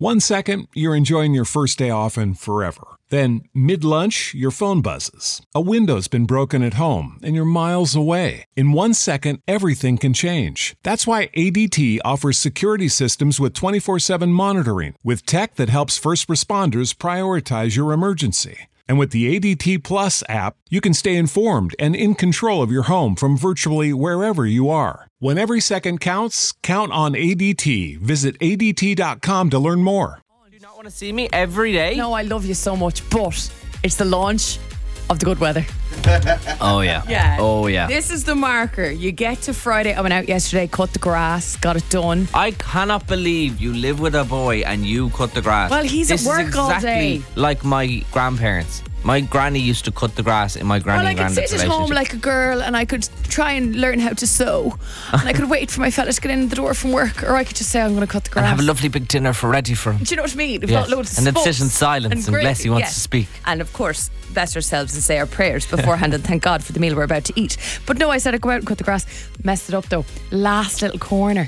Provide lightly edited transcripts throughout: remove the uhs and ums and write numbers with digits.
1 second, you're enjoying your first day off and forever. Then, mid-lunch, your phone buzzes. A window's been broken at home and you're miles away. In 1 second, everything can change. That's why ADT offers security systems with 24/7 monitoring, with tech that helps first responders prioritize your emergency. And with the ADT Plus app, you can stay informed and in control of your home from virtually wherever you are. When every second counts, count on ADT. Visit ADT.com to learn more. Do you not want to see me every day? No, I love you so much, but it's the launch of the good weather. Oh, yeah. Yeah. Oh, yeah. This is the marker. You get to Friday. I went out yesterday, cut the grass, got it done. I cannot believe you live with a boy and you cut the grass. Well, he's this at work is all exactly day. like my grandparents. My granny used to cut the grass in my granny Well, I and could granddad's sit at home relationship. like a girl and I could try and learn how to sew. And I could wait for my fella to get in the door from work. Or I could just say, I'm going to cut the grass. And have a lovely big dinner ready for him. Do you know what I mean? We've Yes. got loads of And then spuds sit in silence and gravy. bless he wants Yes. to speak. And of course, bless ourselves and say our prayers beforehand and thank God for the meal we're about to eat. But no, I said I'd go out and cut the grass. Messed it up though. Last little corner.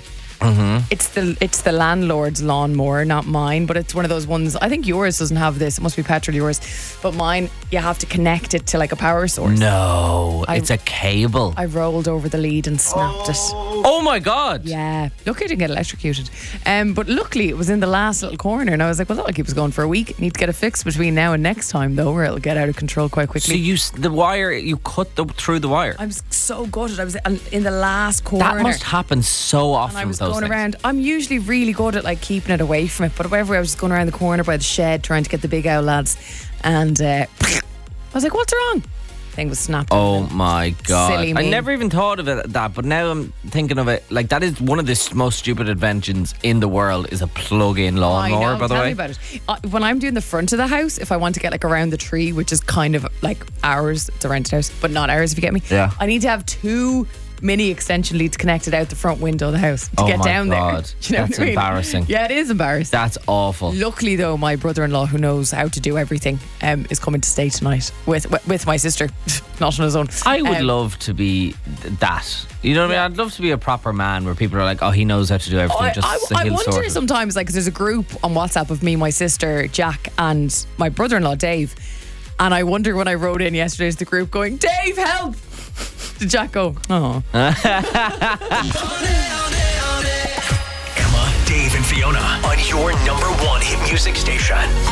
It's the landlord's lawnmower, not mine, but it's one of those ones. I think yours doesn't have this. It must be petrol yours, but mine you have to connect it to like a power source. No, it's a cable. I rolled over the lead and snapped it. Oh my God. Yeah, lucky I didn't get electrocuted. But luckily it was in the last little corner, and I was like, well, that'll keep us going for a week. Need to get it fixed between now and next time, though, or it'll get out of control quite quickly. So you cut through the wire. I was so gutted. I was in the last corner. That must happen so often. And I was with those going things. around. I'm usually really good at like keeping it away from it, but wherever I was just going around the corner by the shed trying to get the big owl lads, and I was like, "What's wrong?" Thing was snapped. Oh my God. Silly me. I never even thought of it that, but now I'm thinking of it like that is one of the most stupid inventions in the world is a plug-in lawnmower, I know, by the tell way. me about it. When I'm doing the front of the house, if I want to get like around the tree, which is kind of like ours, it's a rented house, but not ours if you get me. Yeah. I need to have 2 mini extension leads connected out the front window of the house to Oh get my down God. there. Do you know That's what I mean? embarrassing. Yeah, it is embarrassing. That's awful. Luckily, though, my brother-in-law, who knows how to do everything, is coming to stay tonight with my sister, not on his own. I would love to be that. You know what I mean? I'd love to be a proper man where people are like, oh, he knows how to do everything. I He'll sort wonder it. sometimes, like, 'cause there's a group on WhatsApp of me, my sister, Jack, and my brother-in-law, Dave. And I wonder when I wrote in yesterday to the group going, Dave, help! Did Jack go, oh. Come on, Dave and Fiona on your number 1 hit music station.